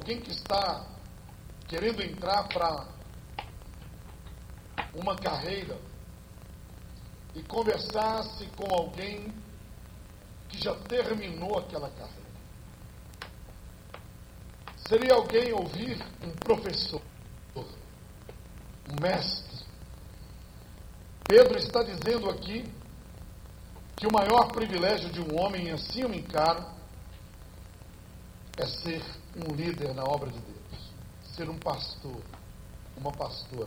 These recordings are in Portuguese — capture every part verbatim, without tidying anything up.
alguém que está querendo entrar para uma carreira e conversasse com alguém que já terminou aquela carreira? Seria alguém ouvir um professor, um mestre? Pedro está dizendo aqui que o maior privilégio de um homem, assim eu me encaro, é ser um líder na obra de Deus, ser um pastor, uma pastora.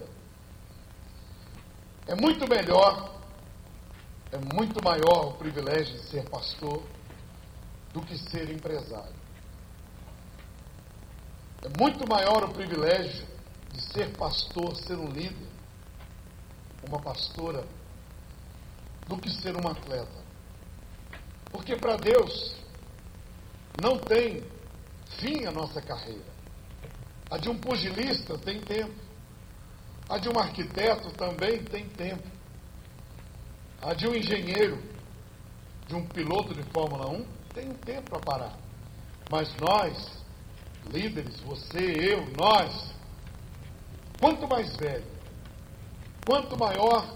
É muito melhor, é muito maior o privilégio de ser pastor do que ser empresário. É muito maior o privilégio de ser pastor, ser um líder, uma pastora, do que ser um atleta. Porque para Deus não tem fim a nossa carreira. A de um pugilista tem tempo. A de um arquiteto também tem tempo. A de um engenheiro, de um piloto de Fórmula um, tem um tempo para parar. Mas nós, líderes, você, eu, nós, quanto mais velho, quanto maior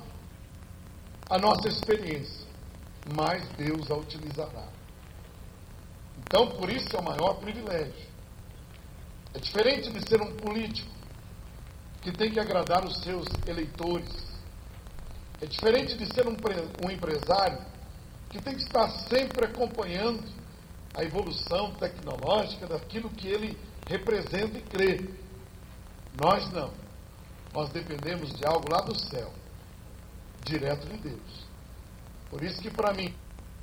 a nossa experiência, mais Deus a utilizará. Então, por isso é o maior privilégio. É diferente de ser um político que tem que agradar os seus eleitores. É diferente de ser um, um empresário que tem que estar sempre acompanhando a evolução tecnológica daquilo que ele representa e crê. Nós não. Nós dependemos de algo lá do céu, direto de Deus. Por isso que para mim,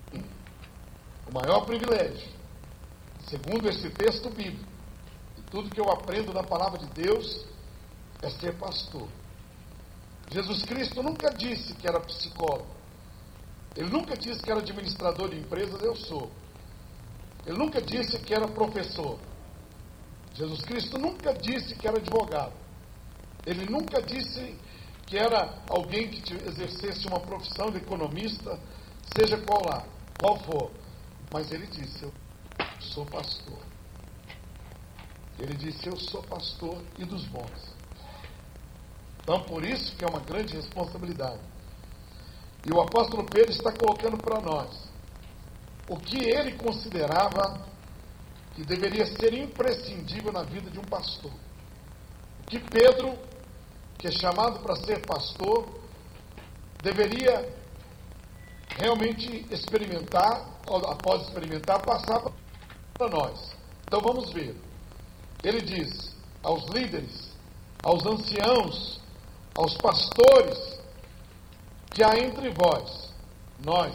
o maior privilégio, segundo esse texto bíblico, e tudo que eu aprendo na palavra de Deus, é ser pastor. Jesus Cristo nunca disse que era psicólogo. Ele nunca disse que era administrador de empresas, eu sou. Ele nunca disse que era professor. Jesus Cristo nunca disse que era advogado. Ele nunca disse que era alguém que exercesse uma profissão de economista, seja qual lá, qual for. Mas ele disse, eu sou pastor. Ele disse, eu sou pastor e dos bons. Então, por isso que é uma grande responsabilidade. E o apóstolo Pedro está colocando para nós o que ele considerava que deveria ser imprescindível na vida de um pastor. O que Pedro, que é chamado para ser pastor, deveria realmente experimentar, após experimentar, passar para nós. Então vamos ver. Ele diz aos líderes, aos anciãos, aos pastores que há entre vós, nós,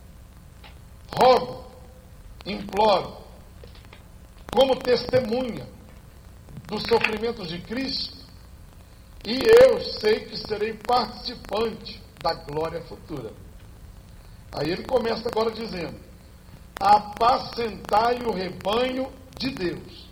rogo, imploro, como testemunha dos sofrimentos de Cristo, e eu sei que serei participante da glória futura. Aí ele começa agora dizendo, apacentai o rebanho de Deus.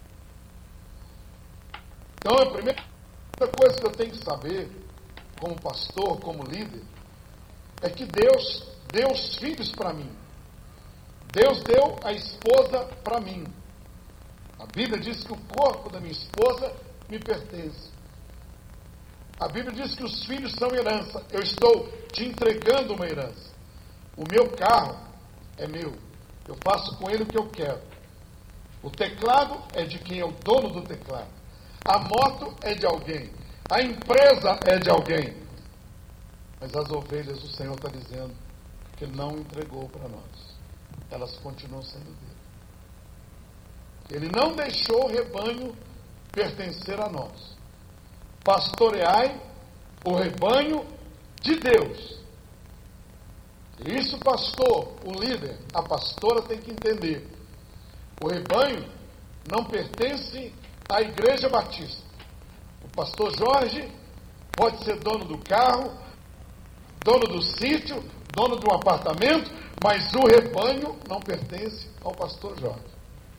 Então a primeira coisa que eu tenho que saber, como pastor, como líder, é que Deus deu os filhos para mim. Deus deu a esposa para mim. A Bíblia diz que o corpo da minha esposa me pertence. A Bíblia diz que os filhos são herança. Eu estou te entregando uma herança. O meu carro é meu. Eu faço com ele o que eu quero. O teclado é de quem é o dono do teclado. A moto é de alguém. A empresa é de alguém. Mas as ovelhas, o Senhor está dizendo que Ele não entregou para nós. Elas continuam sendo dele. Ele não deixou o rebanho pertencer a nós. Pastoreai o rebanho de Deus. E isso, pastor, o líder, a pastora tem que entender. O rebanho não pertence à Igreja Batista. O pastor Jorge pode ser dono do carro, dono do sítio, dono de um apartamento, mas o rebanho não pertence ao pastor Jorge.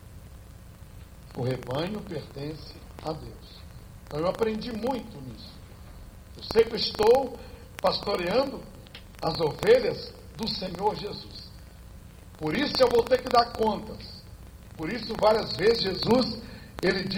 O rebanho pertence a Deus. Então eu aprendi muito nisso. Eu sempre estou pastoreando as ovelhas do Senhor Jesus. Por isso eu vou ter que dar contas. Por isso várias vezes Jesus, ele diz